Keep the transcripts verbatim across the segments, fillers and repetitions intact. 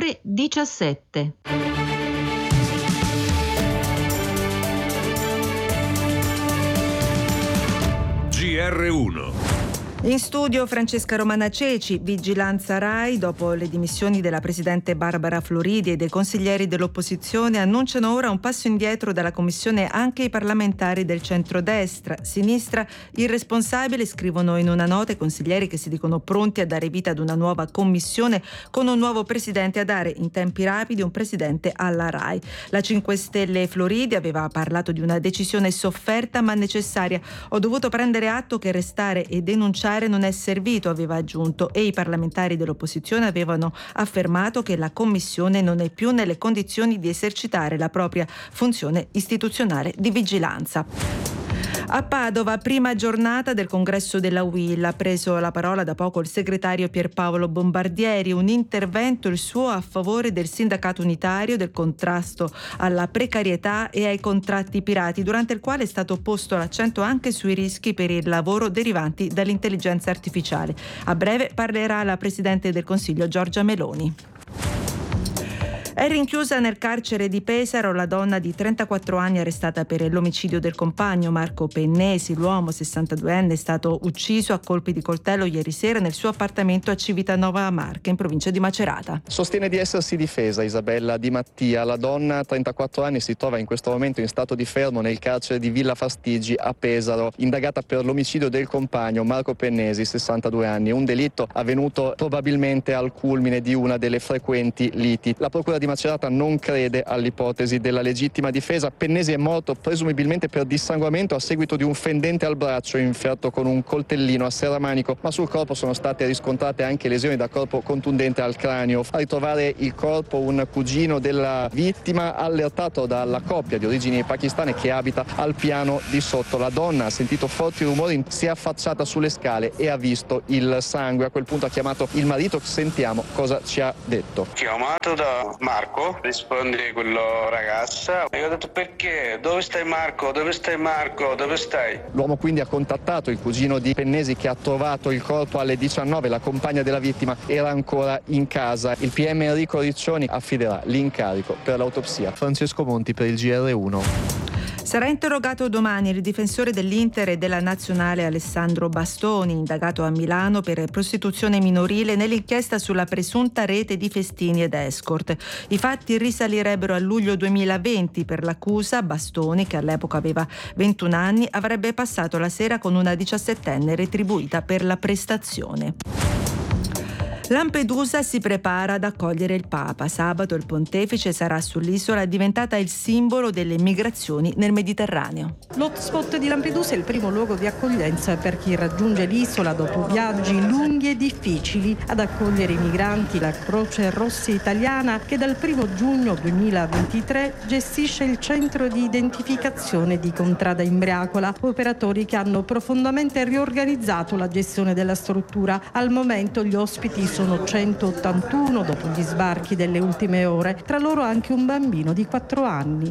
ore diciassette. G R uno. In studio Francesca Romana Ceci. Vigilanza Rai. Dopo le dimissioni della presidente Barbara Floridi e dei consiglieri dell'opposizione, annunciano ora un passo indietro dalla commissione anche i parlamentari del centrodestra. Sinistra irresponsabile, scrivono in una nota i consiglieri, che si dicono pronti a dare vita ad una nuova commissione con un nuovo presidente, a dare in tempi rapidi un presidente alla Rai. La cinque Stelle Floridi aveva parlato di una decisione sofferta ma necessaria. Ho dovuto prendere atto che restare e denunciare non è servito, aveva aggiunto, e i parlamentari dell'opposizione avevano affermato che la commissione non è più nelle condizioni di esercitare la propria funzione istituzionale di vigilanza. A Padova, prima giornata del congresso della U I L, ha preso la parola da poco il segretario Pierpaolo Bombardieri, un intervento il suo a favore del sindacato unitario, del contrasto alla precarietà e ai contratti pirati, durante il quale è stato posto l'accento anche sui rischi per il lavoro derivanti dall'intelligenza artificiale. A breve parlerà la Presidente del Consiglio Giorgia Meloni. È rinchiusa nel carcere di Pesaro la donna di trentaquattro anni arrestata per l'omicidio del compagno Marco Pennesi. L'uomo sessantaduenne è stato ucciso a colpi di coltello ieri sera nel suo appartamento a Civitanova Marche, in provincia di Macerata. Sostiene di essersi difesa Isabella Di Mattia. La donna, trentaquattro anni, si trova in questo momento in stato di fermo nel carcere di Villa Fastigi a Pesaro, indagata per l'omicidio del compagno Marco Pennesi, sessantadue anni, un delitto avvenuto probabilmente al culmine di una delle frequenti liti. La procura di Macerata non crede all'ipotesi della legittima difesa. Pennesi è morto presumibilmente per dissanguamento a seguito di un fendente al braccio inferto con un coltellino a serramanico, ma sul corpo sono state riscontrate anche lesioni da corpo contundente al cranio. A ritrovare il corpo un cugino della vittima, allertato dalla coppia di origini pakistane che abita al piano di sotto. La donna ha sentito forti rumori, si è affacciata sulle scale e ha visto il sangue. A quel punto ha chiamato il marito. Sentiamo cosa ci ha detto. Chiamato da Marco, risponde quello ragazza. Io ho detto: perché? Dove stai Marco? Dove stai Marco? Dove stai? L'uomo quindi ha contattato il cugino di Pennesi, che ha trovato il corpo alle diciannove. La compagna della vittima era ancora in casa. Il P M Enrico Riccioni affiderà l'incarico per l'autopsia. Francesco Monti per il G R uno. Sarà interrogato domani il difensore dell'Inter e della Nazionale Alessandro Bastoni, indagato a Milano per prostituzione minorile nell'inchiesta sulla presunta rete di festini ed escort. I fatti risalirebbero a luglio duemilaventi. Per l'accusa, Bastoni, che all'epoca aveva ventuno anni, avrebbe passato la sera con una diciassettenne retribuita per la prestazione. Lampedusa si prepara ad accogliere il Papa. Sabato il pontefice sarà sull'isola, diventata il simbolo delle migrazioni nel Mediterraneo. L'hotspot di Lampedusa è il primo luogo di accoglienza per chi raggiunge l'isola dopo viaggi lunghi e difficili. Ad accogliere i migranti la Croce Rossa Italiana, che dal primo giugno duemilaventitré gestisce il centro di identificazione di Contrada Imbriacola, operatori che hanno profondamente riorganizzato la gestione della struttura. Al momento gli ospiti sono centottantuno dopo gli sbarchi delle ultime ore, tra loro anche un bambino di quattro anni.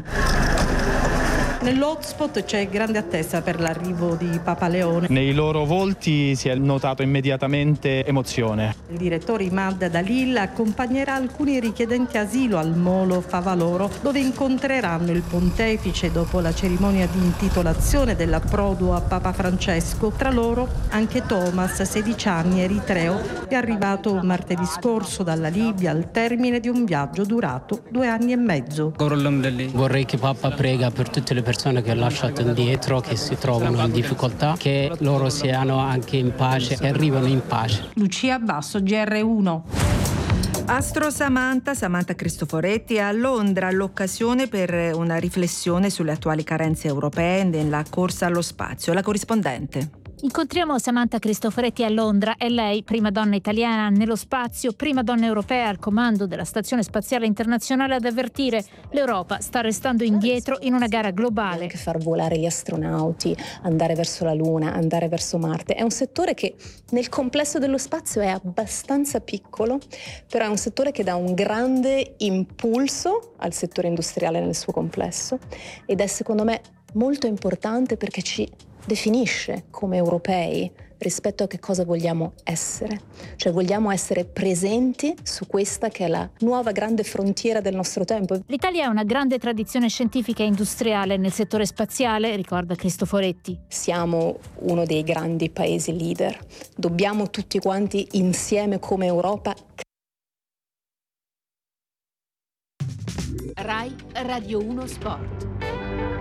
Nell'hotspot c'è grande attesa per l'arrivo di Papa Leone. Nei loro volti si è notato immediatamente emozione. Il direttore Imad Dalil accompagnerà alcuni richiedenti asilo al Molo Favaloro, dove incontreranno il pontefice dopo la cerimonia di intitolazione dell'approdo a Papa Francesco. Tra loro anche Thomas, sedici anni, eritreo, è arrivato martedì scorso dalla Libia al termine di un viaggio durato due anni e mezzo. Vorrei che Papa prega per tutte le persone persone che ha lasciato indietro, che si trovano in difficoltà, che loro siano anche in pace e arrivano in pace. Lucia Basso, G R uno. Astro Samantha, Samantha Cristoforetti, a Londra, l'occasione per una riflessione sulle attuali carenze europee nella corsa allo spazio. La corrispondente. Incontriamo Samantha Cristoforetti a Londra. È lei, prima donna italiana nello spazio, prima donna europea al comando della Stazione Spaziale Internazionale, ad avvertire: l'Europa sta restando indietro in una gara globale. Anche far volare gli astronauti, andare verso la Luna, andare verso Marte. È un settore che nel complesso dello spazio è abbastanza piccolo, però è un settore che dà un grande impulso al settore industriale nel suo complesso ed è secondo me molto importante perché ci definisce come europei rispetto a che cosa vogliamo essere. Cioè vogliamo essere presenti su questa che è la nuova grande frontiera del nostro tempo. L'Italia ha una grande tradizione scientifica e industriale nel settore spaziale, ricorda Cristoforetti. Siamo uno dei grandi paesi leader. Dobbiamo tutti quanti insieme come Europa. Rai Radio uno Sport.